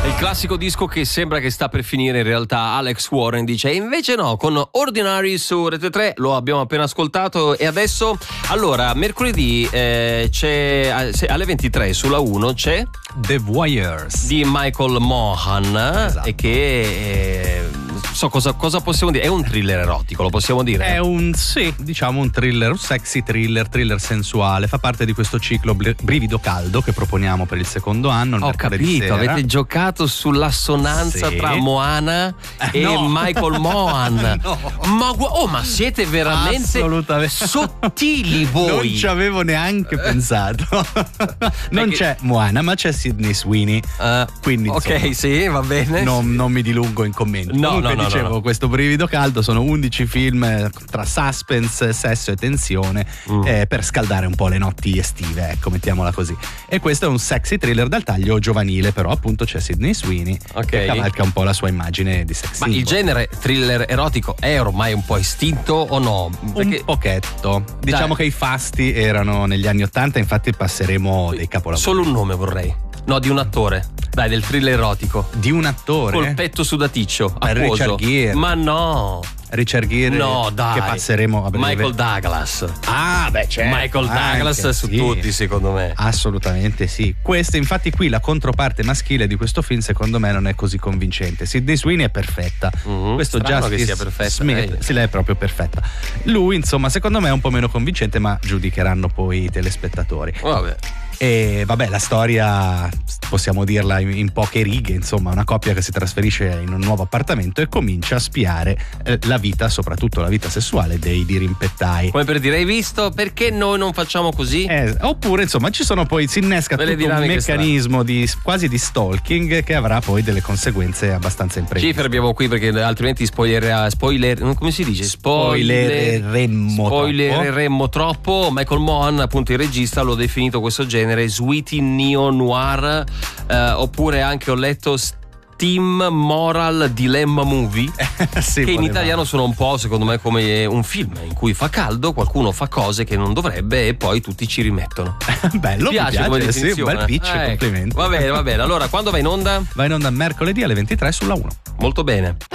Il classico disco che sembra che sta per finire, in realtà Alex Warren dice e invece no, con Ordinary su Rete 3 lo abbiamo appena ascoltato. E adesso, allora, mercoledì c'è alle 23 sulla 1 c'è The Voyeurs di Michael Mohan, esatto. E che so cosa possiamo dire, è un thriller erotico, lo possiamo dire? È un thriller, un sexy thriller sensuale, fa parte di questo ciclo Brivido Caldo che proponiamo per il secondo anno. Ho capito, avete giocato sull'assonanza tra Moana e Michael Mohan. No. Ma siete veramente sottili voi. Non ci avevo neanche pensato. Non c'è Moana, ma c'è Sydney Sweeney. Quindi ok, insomma, sì, va bene. Non mi dilungo in commenti. Comunque dicevo, questo Brivido Caldo sono 11 film tra suspense, sesso e tensione per scaldare un po' le notti estive, ecco, mettiamola così. E questo è un sexy thriller dal taglio giovanile, però appunto c'è Sydney Sweeney che cavalca un po' la sua immagine di sex symbol. Ma il genere thriller erotico è ormai un po' estinto o no? Perché un pochetto. Diciamo che i fasti erano negli anni '80, infatti passeremo dei capolavori. Solo un nome vorrei. No, di un attore. Dai, del thriller erotico. Di un attore? Col petto sudaticcio, acquoso. Richard Gere. Ma no. Richard Gere. No, dai. Che passeremo a breve. Michael Douglas. Ah, beh, certo. Michael Douglas su tutti, secondo me. Assolutamente sì. Questa, infatti, qui la controparte maschile di questo film, secondo me, non è così convincente. Sydney Sweeney è perfetta. Questo Justice che sia perfetta. Smith, sì, lei è proprio perfetta. Lui, insomma, secondo me è un po' meno convincente, ma giudicheranno poi i telespettatori. Vabbè. E vabbè, la storia possiamo dirla in poche righe, insomma, una coppia che si trasferisce in un nuovo appartamento e comincia a spiare la vita, soprattutto la vita sessuale dei dirimpettai. Come per dire, hai visto? Perché noi non facciamo così? Oppure, insomma, si innesca tutto un meccanismo quasi di stalking che avrà poi delle conseguenze abbastanza impreviste. Ci fermiamo qui perché altrimenti come si dice? Spoilereremmo troppo. Michael Mohan, appunto il regista, l'ho definito questo genere sweetie neo-noir, oppure anche ho letto Steam Moral Dilemma Movie, sì, che in italiano sono un po', secondo me, come un film in cui fa caldo, qualcuno fa cose che non dovrebbe e poi tutti ci rimettono. Bello, mi piace come definizione. Sì, un bel pitch, complimenti. Va bene. Allora, quando va in onda? Va in onda mercoledì alle 23 sulla 1. Molto bene.